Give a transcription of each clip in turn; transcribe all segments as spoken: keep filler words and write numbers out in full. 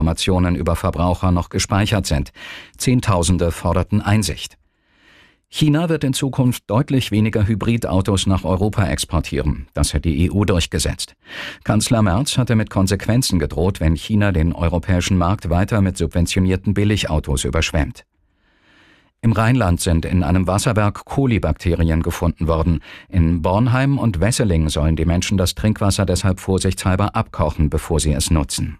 Informationen über Verbraucher noch gespeichert sind. Zehntausende forderten Einsicht. China wird in Zukunft deutlich weniger Hybridautos nach Europa exportieren. Das hat die E U durchgesetzt. Kanzler Merz hatte mit Konsequenzen gedroht, wenn China den europäischen Markt weiter mit subventionierten Billigautos überschwemmt. Im Rheinland sind in einem Wasserwerk Kolibakterien gefunden worden. In Bornheim und Wesseling sollen die Menschen das Trinkwasser deshalb vorsichtshalber abkochen, bevor sie es nutzen.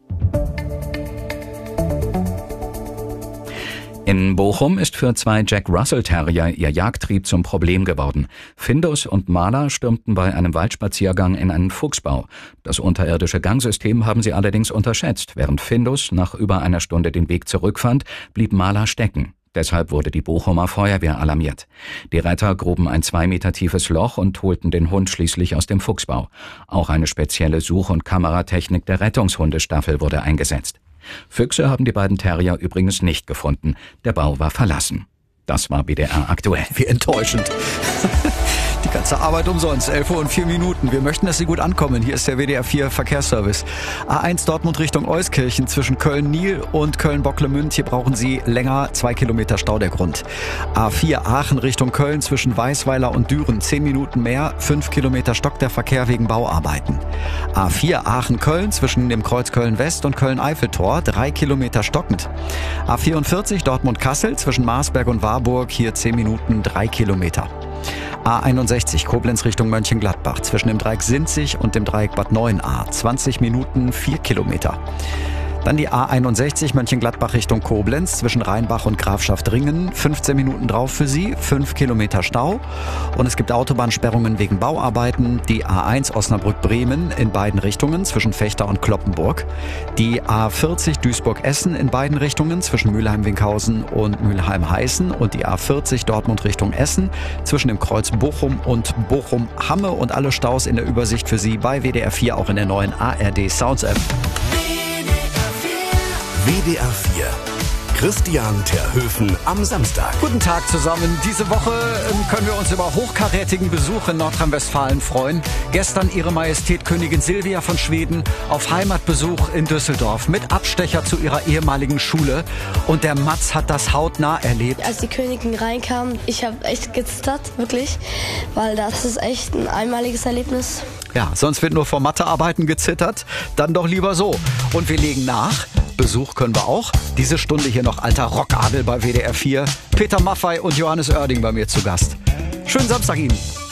In Bochum ist für zwei Jack Russell Terrier ihr Jagdtrieb zum Problem geworden. Findus und Maler stürmten bei einem Waldspaziergang in einen Fuchsbau. Das unterirdische Gangsystem haben sie allerdings unterschätzt. Während Findus nach über einer Stunde den Weg zurückfand, blieb Maler stecken. Deshalb wurde die Bochumer Feuerwehr alarmiert. Die Retter gruben ein zwei Meter tiefes Loch und holten den Hund schließlich aus dem Fuchsbau. Auch eine spezielle Such- und Kameratechnik der Rettungshundestaffel wurde eingesetzt. Füchse haben die beiden Terrier übrigens nicht gefunden. Der Bau war verlassen. Das war B D R aktuell. Wie enttäuschend. Die ganze Arbeit umsonst. elf Uhr und vier Minuten. Wir möchten, dass Sie gut ankommen. Hier ist der W D R vier Verkehrsservice. A eins Dortmund Richtung Euskirchen zwischen Köln-Nil und Köln-Bocklemünd. Hier brauchen Sie länger. Zwei Kilometer Stau der Grund. A vier Aachen Richtung Köln zwischen Weißweiler und Düren. Zehn Minuten mehr. Fünf Kilometer stockt der Verkehr wegen Bauarbeiten. A vier Aachen-Köln zwischen dem Kreuz Köln-West und Köln-Eiffeltor. Drei Kilometer stockend. A vierundvierzig Dortmund-Kassel zwischen Marsberg und Warburg. Hier zehn Minuten. Drei Kilometer. A einundsechzig Koblenz Richtung Mönchengladbach zwischen dem Dreieck Sinzig und dem Dreieck Bad Neuenahr. zwanzig Minuten, vier Kilometer. Dann die A einundsechzig Mönchengladbach Richtung Koblenz zwischen Rheinbach und Grafschaft-Ringen. fünfzehn Minuten drauf für Sie, fünf Kilometer Stau. Und es gibt Autobahnsperrungen wegen Bauarbeiten. Die A eins Osnabrück-Bremen in beiden Richtungen zwischen Vechta und Kloppenburg. Die A vierzig Duisburg-Essen in beiden Richtungen zwischen Mülheim-Winkhausen und Mülheim-Heißen. Und die A vierzig Dortmund Richtung Essen zwischen dem Kreuz Bochum und Bochum-Hamme. Und alle Staus in der Übersicht für Sie bei W D R vier, auch in der neuen A R D Sounds App. W D R vier. Christian Terhöfen am Samstag. Guten Tag zusammen. Diese Woche können wir uns über hochkarätigen Besuch in Nordrhein-Westfalen freuen. Gestern Ihre Majestät Königin Silvia von Schweden auf Heimatbesuch in Düsseldorf mit Abstecher zu ihrer ehemaligen Schule. Und der Mats hat das hautnah erlebt. Als die Königin reinkam, ich habe echt gezittert, wirklich, weil das ist echt ein einmaliges Erlebnis. Ja, sonst wird nur vor Mathearbeiten gezittert. Dann doch lieber so. Und wir legen nach. Besuch können wir auch. Diese Stunde hier noch alter Rockadel bei W D R vier. Peter Maffay und Johannes Oerding bei mir zu Gast. Schönen Samstag Ihnen.